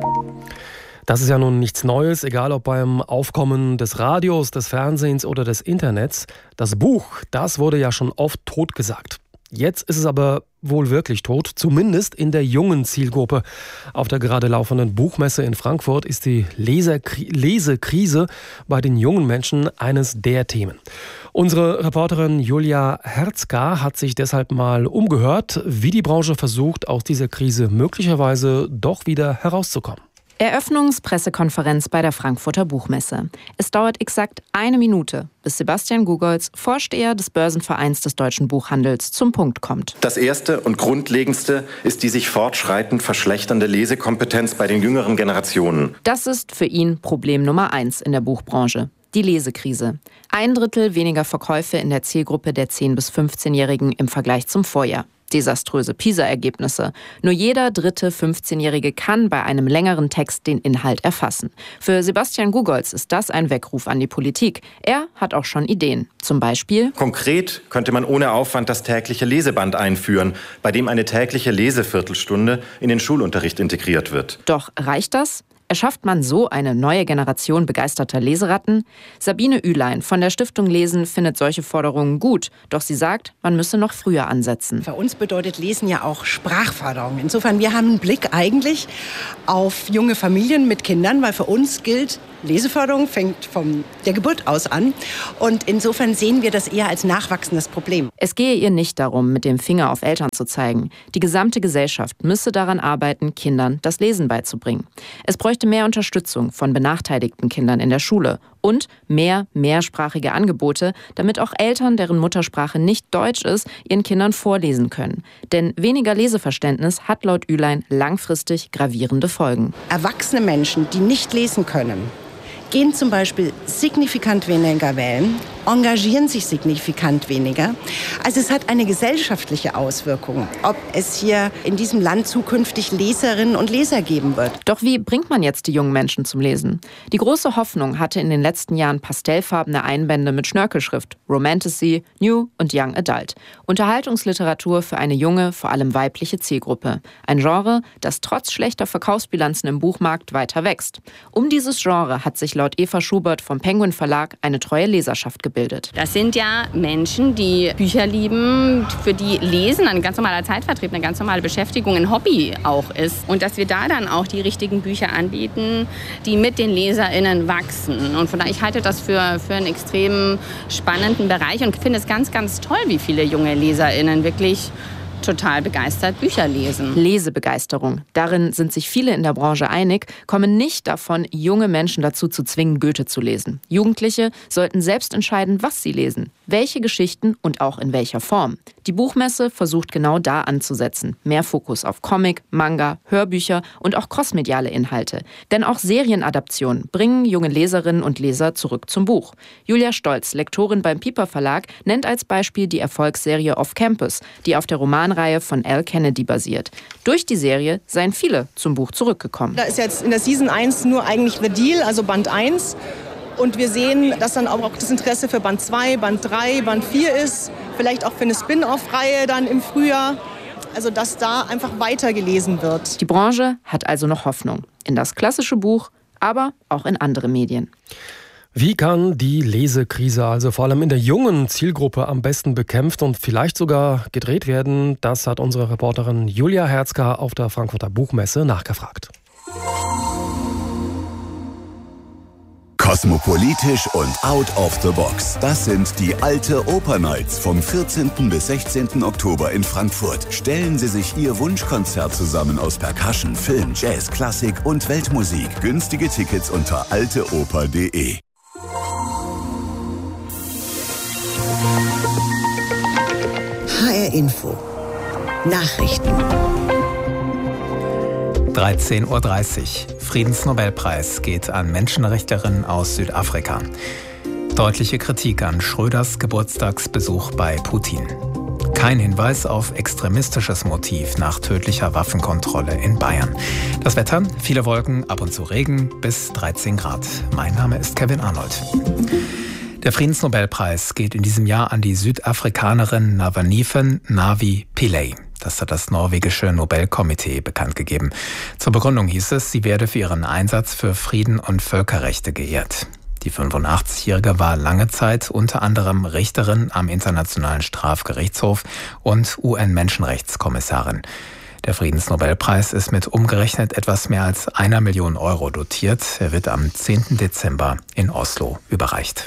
Das ist ja nun nichts Neues, egal ob beim Aufkommen des Radios, des Fernsehens oder des Internets. Das Buch, das wurde ja schon oft totgesagt. Jetzt ist es aber wohl wirklich tot, zumindest in der jungen Zielgruppe. Auf der gerade laufenden Buchmesse in Frankfurt ist die Leserkri- Lesekrise bei den jungen Menschen eines der Themen. Unsere Reporterin Julia Herzka hat sich deshalb mal umgehört, wie die Branche versucht, aus dieser Krise möglicherweise doch wieder herauszukommen. Eröffnungspressekonferenz bei der Frankfurter Buchmesse. Es dauert exakt eine Minute, bis Sebastian Gugolz, Vorsteher des Börsenvereins des deutschen Buchhandels, zum Punkt kommt. Das Erste und Grundlegendste ist die sich fortschreitend verschlechternde Lesekompetenz bei den jüngeren Generationen. Das ist für ihn Problem Nummer eins in der Buchbranche. Die Lesekrise. Ein Drittel weniger Verkäufe in der Zielgruppe der zehn- bis fünfzehnjährigen im Vergleich zum Vorjahr. Desaströse PISA-Ergebnisse. Nur jeder dritte fünfzehnjährige kann bei einem längeren Text den Inhalt erfassen. Für Sebastian Gugolz ist das ein Weckruf an die Politik. Er hat auch schon Ideen. Zum Beispiel: Konkret könnte man ohne Aufwand das tägliche Leseband einführen, bei dem eine tägliche Leseviertelstunde in den Schulunterricht integriert wird. Doch reicht das? Erschafft man so eine neue Generation begeisterter Leseratten? Sabine Ülein von der Stiftung Lesen findet solche Forderungen gut. Doch sie sagt, man müsse noch früher ansetzen. Für uns bedeutet Lesen ja auch Sprachförderung. Insofern, wir haben einen Blick eigentlich auf junge Familien mit Kindern, weil für uns gilt, Leseförderung fängt von der Geburt aus an. Und insofern sehen wir das eher als nachwachsendes Problem. Es gehe ihr nicht darum, mit dem Finger auf Eltern zu zeigen. Die gesamte Gesellschaft müsse daran arbeiten, Kindern das Lesen beizubringen. Es bräuchte mehr Unterstützung von benachteiligten Kindern in der Schule und mehr mehrsprachige Angebote, damit auch Eltern, deren Muttersprache nicht Deutsch ist, ihren Kindern vorlesen können. Denn weniger Leseverständnis hat laut Ülein langfristig gravierende Folgen. Erwachsene Menschen, die nicht lesen können, gehen zum Beispiel signifikant weniger wählen, engagieren sich signifikant weniger. Also es hat eine gesellschaftliche Auswirkung, ob es hier in diesem Land zukünftig Leserinnen und Leser geben wird. Doch wie bringt man jetzt die jungen Menschen zum Lesen? Die große Hoffnung hatte in den letzten Jahren pastellfarbene Einbände mit Schnörkelschrift, Romantasy, New und Young Adult. Unterhaltungsliteratur für eine junge, vor allem weibliche Zielgruppe. Ein Genre, das trotz schlechter Verkaufsbilanzen im Buchmarkt weiter wächst. Um dieses Genre hat sich laut Eva Schubert vom Penguin Verlag eine treue Leserschaft gebildet. Das sind ja Menschen, die Bücher lieben, für die Lesen ein ganz normaler Zeitvertrieb, eine ganz normale Beschäftigung, ein Hobby auch ist. Und dass wir da dann auch die richtigen Bücher anbieten, die mit den LeserInnen wachsen. Und von daher, ich halte das für, für einen extrem spannenden Bereich und finde es ganz, ganz toll, wie viele junge LeserInnen wirklich total begeistert Bücher lesen. Lesebegeisterung. Darin sind sich viele in der Branche einig, kommen nicht davon, junge Menschen dazu zu zwingen, Goethe zu lesen. Jugendliche sollten selbst entscheiden, was sie lesen. Welche Geschichten und auch in welcher Form? Die Buchmesse versucht genau da anzusetzen. Mehr Fokus auf Comic, Manga, Hörbücher und auch crossmediale Inhalte. Denn auch Serienadaptionen bringen junge Leserinnen und Leser zurück zum Buch. Julia Stolz, Lektorin beim Piper Verlag, nennt als Beispiel die Erfolgsserie Off Campus, die auf der Romanreihe von Al Kennedy basiert. Durch die Serie seien viele zum Buch zurückgekommen. Da ist jetzt in der Season eins nur eigentlich The Deal, also Band eins. Und wir sehen, dass dann auch das Interesse für Band zwei, Band drei, Band vier ist. Vielleicht auch für eine Spin-off-Reihe dann im Frühjahr. Also dass da einfach weitergelesen wird. Die Branche hat also noch Hoffnung. In das klassische Buch, aber auch in andere Medien. Wie kann die Lesekrise also vor allem in der jungen Zielgruppe am besten bekämpft und vielleicht sogar gedreht werden? Das hat unsere Reporterin Julia Herzka auf der Frankfurter Buchmesse nachgefragt. Kosmopolitisch und out of the box. Das sind die Alte Oper Nights vom vierzehnten bis sechzehnten Oktober in Frankfurt. Stellen Sie sich Ihr Wunschkonzert zusammen aus Percussion, Film, Jazz, Klassik und Weltmusik. Günstige Tickets unter alteoper punkt de. H R Info. Nachrichten. dreizehn Uhr dreißig. Friedensnobelpreis geht an Menschenrechtlerinnen aus Südafrika. Deutliche Kritik an Schröders Geburtstagsbesuch bei Putin. Kein Hinweis auf extremistisches Motiv nach tödlicher Waffenkontrolle in Bayern. Das Wetter, viele Wolken, ab und zu Regen, bis dreizehn Grad. Mein Name ist Kevin Arnold. Der Friedensnobelpreis geht in diesem Jahr an die Südafrikanerin Navanifen Navi Pillay. Das hat das norwegische Nobelkomitee bekannt gegeben. Zur Begründung hieß es, sie werde für ihren Einsatz für Frieden und Völkerrechte geehrt. Die fünfundachtzigjährige war lange Zeit unter anderem Richterin am Internationalen Strafgerichtshof und U N-Menschenrechtskommissarin. Der Friedensnobelpreis ist mit umgerechnet etwas mehr als einer Million Euro dotiert. Er wird am zehnten Dezember in Oslo überreicht.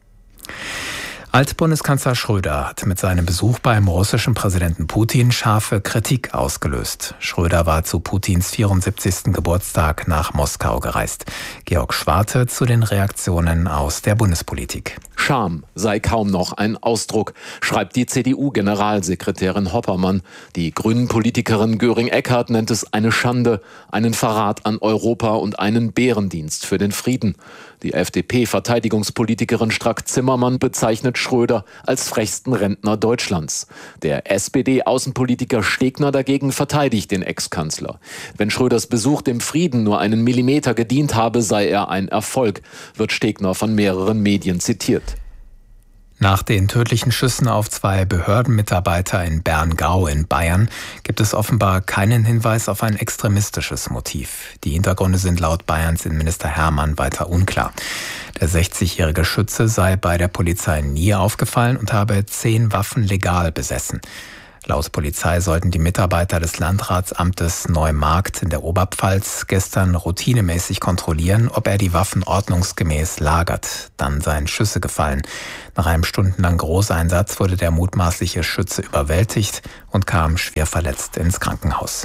Altbundeskanzler Schröder hat mit seinem Besuch beim russischen Präsidenten Putin scharfe Kritik ausgelöst. Schröder war zu Putins vierundsiebzigsten Geburtstag nach Moskau gereist. Georg Schwarte zu den Reaktionen aus der Bundespolitik. Scham sei kaum noch ein Ausdruck, schreibt die C D U-Generalsekretärin Hoppermann. Die Grünen-Politikerin Göring-Eckardt nennt es eine Schande, einen Verrat an Europa und einen Bärendienst für den Frieden. Die F D P-Verteidigungspolitikerin Strack-Zimmermann bezeichnet Schröder als frechsten Rentner Deutschlands. Der S P D-Außenpolitiker Stegner dagegen verteidigt den Ex-Kanzler. Wenn Schröders Besuch dem Frieden nur einen Millimeter gedient habe, sei er ein Erfolg, wird Stegner von mehreren Medien zitiert. Nach den tödlichen Schüssen auf zwei Behördenmitarbeiter in Berngau in Bayern gibt es offenbar keinen Hinweis auf ein extremistisches Motiv. Die Hintergründe sind laut Bayerns Innenminister Hermann weiter unklar. Der sechzigjährige Schütze sei bei der Polizei nie aufgefallen und habe zehn Waffen legal besessen. Laut Polizei sollten die Mitarbeiter des Landratsamtes Neumarkt in der Oberpfalz gestern routinemäßig kontrollieren, ob er die Waffen ordnungsgemäß lagert. Dann seien Schüsse gefallen. Nach einem stundenlangen Großeinsatz wurde der mutmaßliche Schütze überwältigt und kam schwer verletzt ins Krankenhaus.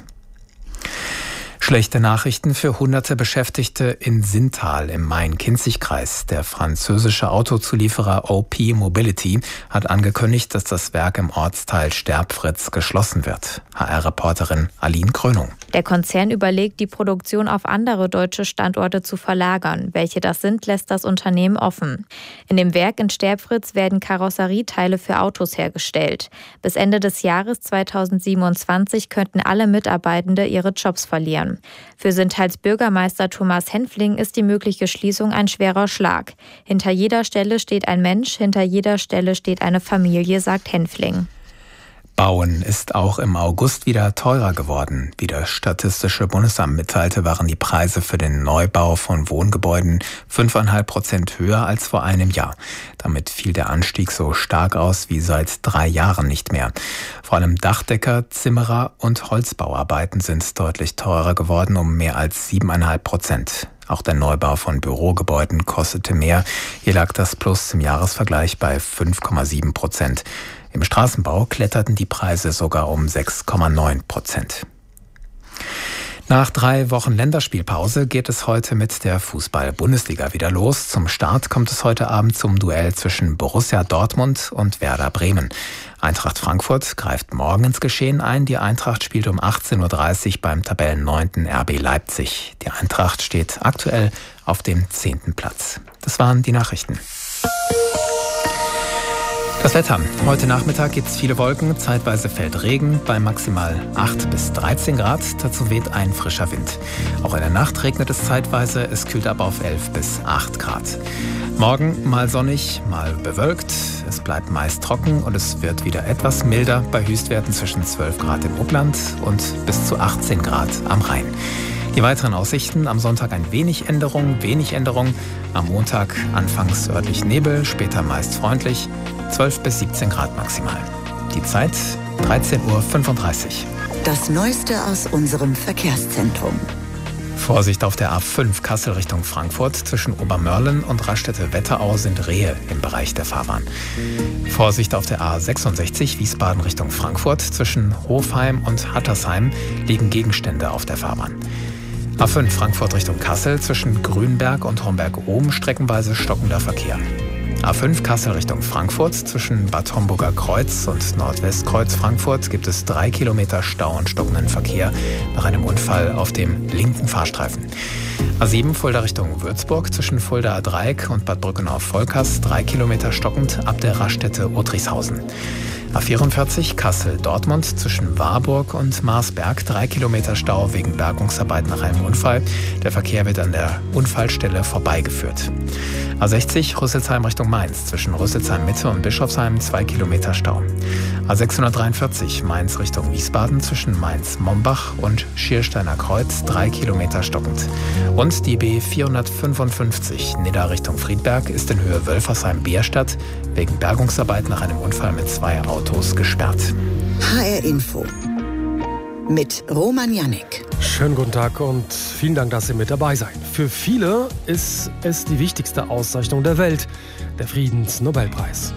Schlechte Nachrichten für hunderte Beschäftigte in Sintal im Main-Kinzig-Kreis. Der französische Autozulieferer O P Mobility hat angekündigt, dass das Werk im Ortsteil Sterbfritz geschlossen wird. H R-Reporterin Aline Krönung. Der Konzern überlegt, die Produktion auf andere deutsche Standorte zu verlagern. Welche das sind, lässt das Unternehmen offen. In dem Werk in Sterbfritz werden Karosserieteile für Autos hergestellt. Bis Ende des Jahres zweitausendsiebenundzwanzig könnten alle Mitarbeitende ihre Jobs verlieren. Für Sintals Bürgermeister Thomas Henfling ist die mögliche Schließung ein schwerer Schlag. Hinter jeder Stelle steht ein Mensch, hinter jeder Stelle steht eine Familie, sagt Henfling. Bauen ist auch im August wieder teurer geworden. Wie das Statistische Bundesamt mitteilte, waren die Preise für den Neubau von Wohngebäuden fünf Komma fünf Prozent höher als vor einem Jahr. Damit fiel der Anstieg so stark aus wie seit drei Jahren nicht mehr. Vor allem Dachdecker, Zimmerer und Holzbauarbeiten sind deutlich teurer geworden, um mehr als sieben Komma fünf Prozent. Auch der Neubau von Bürogebäuden kostete mehr. Hier lag das Plus im Jahresvergleich bei fünf Komma sieben Prozent. Im Straßenbau kletterten die Preise sogar um sechs Komma neun Prozent. Nach drei Wochen Länderspielpause geht es heute mit der Fußball-Bundesliga wieder los. Zum Start kommt es heute Abend zum Duell zwischen Borussia Dortmund und Werder Bremen. Eintracht Frankfurt greift morgen ins Geschehen ein. Die Eintracht spielt um achtzehn Uhr dreißig beim Tabellenneunten R B Leipzig. Die Eintracht steht aktuell auf dem zehnten Platz. Das waren die Nachrichten. Das Wetter. Heute Nachmittag gibt es viele Wolken, zeitweise fällt Regen bei maximal acht bis dreizehn Grad. Dazu weht ein frischer Wind. Auch in der Nacht regnet es zeitweise, es kühlt ab auf elf bis acht Grad. Morgen mal sonnig, mal bewölkt. Es bleibt meist trocken und es wird wieder etwas milder bei Höchstwerten zwischen zwölf Grad im Upland und bis zu achtzehn Grad am Rhein. Die weiteren Aussichten: am Sonntag ein wenig Änderung, wenig Änderung. Am Montag anfangs örtlich Nebel, später meist freundlich. zwölf bis siebzehn Grad maximal. Die Zeit dreizehn Uhr fünfunddreißig. Das Neueste aus unserem Verkehrszentrum. Vorsicht auf der A fünf Kassel Richtung Frankfurt. Zwischen Obermörlen und Raststätte-Wetterau sind Rehe im Bereich der Fahrbahn. Vorsicht auf der A sechsundsechzig Wiesbaden Richtung Frankfurt. Zwischen Hofheim und Hattersheim liegen Gegenstände auf der Fahrbahn. A fünf Frankfurt Richtung Kassel. Zwischen Grünberg und Homberg-Ohm streckenweise stockender Verkehr. A fünf Kassel Richtung Frankfurt. Zwischen Bad Homburger Kreuz und Nordwestkreuz Frankfurt gibt es drei Kilometer Stau und stockenden Verkehr nach einem Unfall auf dem linken Fahrstreifen. A sieben Fulda Richtung Würzburg. Zwischen Fuldaer Dreieck und Bad Brückenau-Volkers drei Kilometer stockend ab der Raststätte Otrichshausen. A vierundvierzig Kassel-Dortmund zwischen Warburg und Marsberg drei Kilometer Stau wegen Bergungsarbeit nach einem Unfall. Der Verkehr wird an der Unfallstelle vorbeigeführt. A sechzig Rüsselsheim Richtung Mainz zwischen Rüsselsheim-Mitte und Bischofsheim zwei Kilometer Stau. A sechshundertdreiundvierzig Mainz Richtung Wiesbaden zwischen Mainz-Mombach und Schiersteiner Kreuz drei Kilometer stockend. Und die B vierhundertfünfundfünfzig Nidda Richtung Friedberg ist in Höhe Wölfersheim-Bierstadt wegen Bergungsarbeit nach einem Unfall mit zwei Autos gesperrt. H R Info mit Roman Janik. Schönen guten Tag und vielen Dank, dass Sie mit dabei seid. Für viele ist es die wichtigste Auszeichnung der Welt, der Friedensnobelpreis.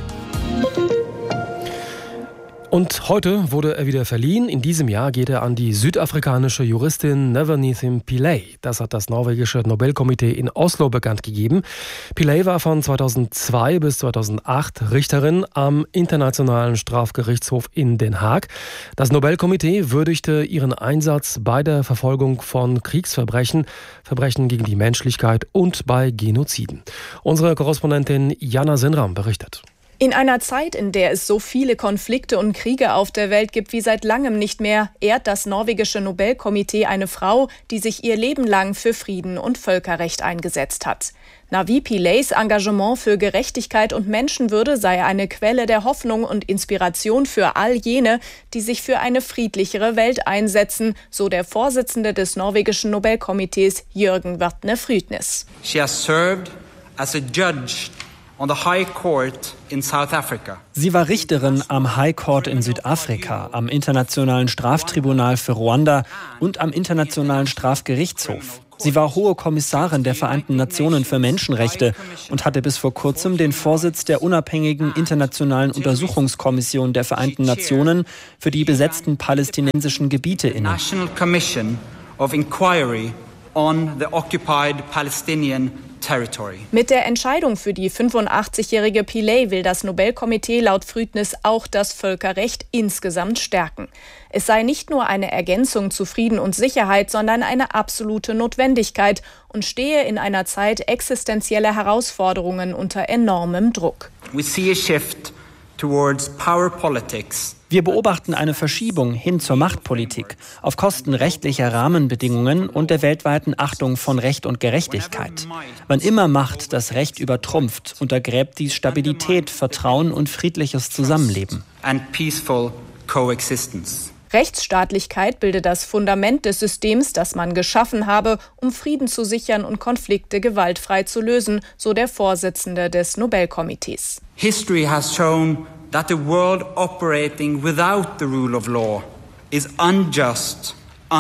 Und heute wurde er wieder verliehen. In diesem Jahr geht er an die südafrikanische Juristin Nevenithin Pillay. Das hat das norwegische Nobelkomitee in Oslo bekannt gegeben. Pillay war von zweitausendzwei bis zweitausendacht Richterin am Internationalen Strafgerichtshof in Den Haag. Das Nobelkomitee würdigte ihren Einsatz bei der Verfolgung von Kriegsverbrechen, Verbrechen gegen die Menschlichkeit und bei Genoziden. Unsere Korrespondentin Jana Sinram berichtet. In einer Zeit, in der es so viele Konflikte und Kriege auf der Welt gibt wie seit langem nicht mehr, ehrt das norwegische Nobelkomitee eine Frau, die sich ihr Leben lang für Frieden und Völkerrecht eingesetzt hat. Navi Pillays Engagement für Gerechtigkeit und Menschenwürde sei eine Quelle der Hoffnung und Inspiration für all jene, die sich für eine friedlichere Welt einsetzen, so der Vorsitzende des norwegischen Nobelkomitees Jürgen Wertne Frydnes. She has served as a judge on the High Court in South Africa. Sie war Richterin am High Court in Südafrika, am Internationalen Straftribunal für Ruanda und am Internationalen Strafgerichtshof. Sie war Hohe Kommissarin der Vereinten Nationen für Menschenrechte und hatte bis vor kurzem den Vorsitz der unabhängigen Internationalen Untersuchungskommission der Vereinten Nationen für die besetzten palästinensischen Gebiete inne. National Commission of Inquiry on the occupied Palestinian Territory. Mit der Entscheidung für die fünfundachtzigjährige Pillay will das Nobelkomitee laut Frydnes auch das Völkerrecht insgesamt stärken. Es sei nicht nur eine Ergänzung zu Frieden und Sicherheit, sondern eine absolute Notwendigkeit und stehe in einer Zeit existenzieller Herausforderungen unter enormem Druck. We see a shift towards power politics. Wir beobachten eine Verschiebung hin zur Machtpolitik auf Kosten rechtlicher Rahmenbedingungen und der weltweiten Achtung von Recht und Gerechtigkeit. Wann immer Macht das Recht übertrumpft, untergräbt dies Stabilität, Vertrauen und friedliches Zusammenleben. And peaceful coexistence. Rechtsstaatlichkeit bilde das Fundament des Systems, das man geschaffen habe, um Frieden zu sichern und Konflikte gewaltfrei zu lösen, so der Vorsitzende des Nobelkomitees. History has shown that a world operating without the rule of law is unjust,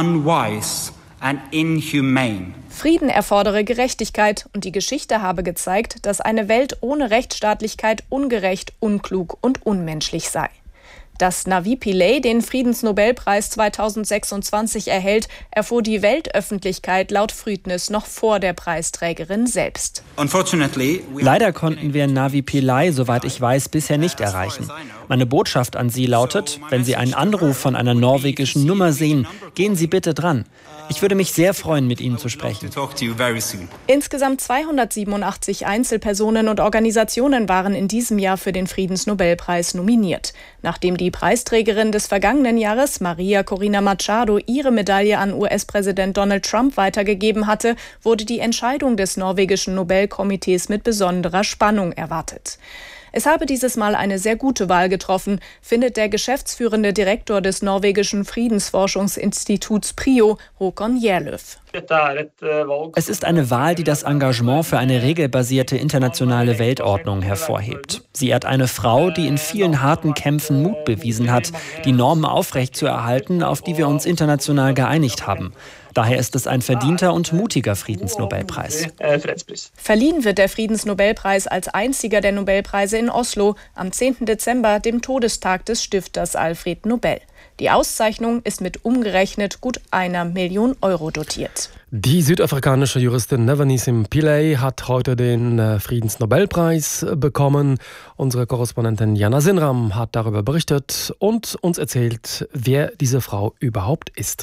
unwise and inhumane. Frieden erfordere Gerechtigkeit und die Geschichte habe gezeigt, dass eine Welt ohne Rechtsstaatlichkeit ungerecht, unklug und unmenschlich sei. Dass Navi Pillay den Friedensnobelpreis zweitausendsechsundzwanzig erhält, erfuhr die Weltöffentlichkeit laut Früdnis noch vor der Preisträgerin selbst. Leider konnten wir Navi Pillay, soweit ich weiß, bisher nicht erreichen. Meine Botschaft an Sie lautet, wenn Sie einen Anruf von einer norwegischen Nummer sehen, gehen Sie bitte dran. Ich würde mich sehr freuen, mit Ihnen zu sprechen. Insgesamt zweihundertsiebenundachtzig Einzelpersonen und Organisationen waren in diesem Jahr für den Friedensnobelpreis nominiert. Nachdem die Preisträgerin des vergangenen Jahres, Maria Corina Machado, ihre Medaille an U S-Präsident Donald Trump weitergegeben hatte, wurde die Entscheidung des norwegischen Nobelkomitees mit besonderer Spannung erwartet. Es habe dieses Mal eine sehr gute Wahl getroffen, findet der geschäftsführende Direktor des norwegischen Friedensforschungsinstituts PRIO, Håkon Gjerløv. Es ist eine Wahl, die das Engagement für eine regelbasierte internationale Weltordnung hervorhebt. Sie ehrt eine Frau, die in vielen harten Kämpfen Mut bewiesen hat, die Normen aufrechtzuerhalten, auf die wir uns international geeinigt haben. Daher ist es ein verdienter und mutiger Friedensnobelpreis. Verliehen wird der Friedensnobelpreis als einziger der Nobelpreise in Oslo am zehnten Dezember, dem Todestag des Stifters Alfred Nobel. Die Auszeichnung ist mit umgerechnet gut einer Million Euro dotiert. Die südafrikanische Juristin Nevenissim Pillay hat heute den Friedensnobelpreis bekommen. Unsere Korrespondentin Jana Sinram hat darüber berichtet und uns erzählt, wer diese Frau überhaupt ist.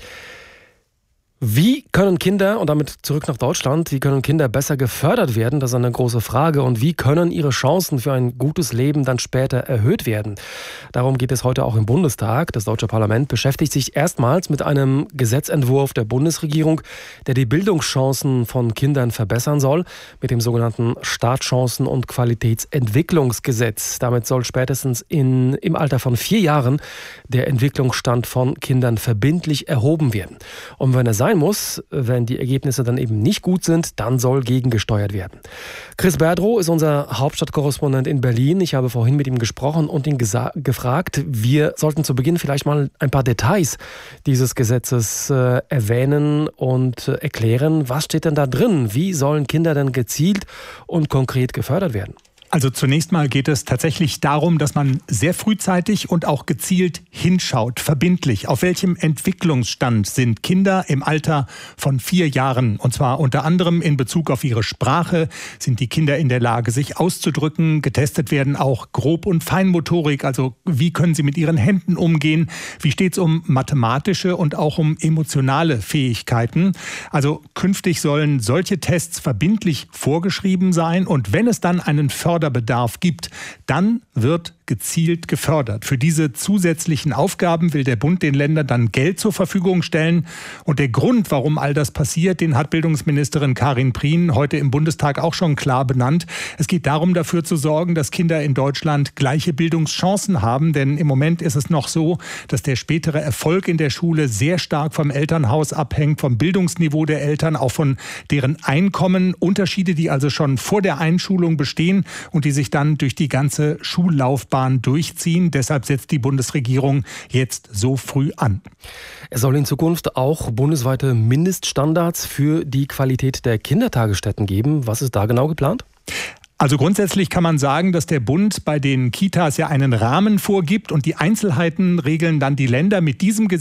Wie können Kinder, und damit zurück nach Deutschland, wie können Kinder besser gefördert werden? Das ist eine große Frage. Und wie können ihre Chancen für ein gutes Leben dann später erhöht werden? Darum geht es heute auch im Bundestag. Das Deutsche Parlament beschäftigt sich erstmals mit einem Gesetzentwurf der Bundesregierung, der die Bildungschancen von Kindern verbessern soll, mit dem sogenannten Startchancen- und Qualitätsentwicklungsgesetz. Damit soll spätestens in, im Alter von vier Jahren der Entwicklungsstand von Kindern verbindlich erhoben werden. Und wenn er sein muss, wenn die Ergebnisse dann eben nicht gut sind, dann soll gegengesteuert werden. Chris Berdrow ist unser Hauptstadtkorrespondent in Berlin. Ich habe vorhin mit ihm gesprochen und ihn gesa- gefragt, wir sollten zu Beginn vielleicht mal ein paar Details dieses Gesetzes äh, erwähnen und äh, erklären. Was steht denn da drin? Wie sollen Kinder denn gezielt und konkret gefördert werden? Also zunächst mal geht es tatsächlich darum, dass man sehr frühzeitig und auch gezielt hinschaut, verbindlich. Auf welchem Entwicklungsstand sind Kinder im Alter von vier Jahren? Und zwar unter anderem in Bezug auf ihre Sprache. Sind die Kinder in der Lage, sich auszudrücken? Getestet werden auch Grob- und Feinmotorik. Also wie können sie mit ihren Händen umgehen? Wie steht es um mathematische und auch um emotionale Fähigkeiten? Also künftig sollen solche Tests verbindlich vorgeschrieben sein. Und wenn es dann einen Förder Bedarf gibt, dann wird gezielt gefördert. Für diese zusätzlichen Aufgaben will der Bund den Ländern dann Geld zur Verfügung stellen. Und der Grund, warum all das passiert, den hat Bildungsministerin Karin Prien heute im Bundestag auch schon klar benannt. Es geht darum, dafür zu sorgen, dass Kinder in Deutschland gleiche Bildungschancen haben. Denn im Moment ist es noch so, dass der spätere Erfolg in der Schule sehr stark vom Elternhaus abhängt, vom Bildungsniveau der Eltern, auch von deren Einkommen. Unterschiede, die also schon vor der Einschulung bestehen und die sich dann durch die ganze Schullaufbahn durchziehen. Deshalb setzt die Bundesregierung jetzt so früh an. Es soll in Zukunft auch bundesweite Mindeststandards für die Qualität der Kindertagesstätten geben. Was ist da genau geplant? Also grundsätzlich kann man sagen, dass der Bund bei den Kitas ja einen Rahmen vorgibt und die Einzelheiten regeln dann die Länder. Mit diesem Gesetz